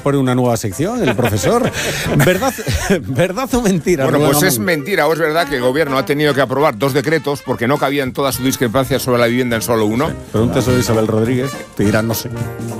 incorpore una nueva sección, el profesor. ¿Verdad o mentira? Bueno, pues Rubén es Amón? mentira o es verdad que el gobierno ha tenido que aprobar 2 decretos porque no cabían todas sus discrepancias sobre la vivienda en solo uno. Pregúntaselo a Isabel Rodríguez, te dirán no sé.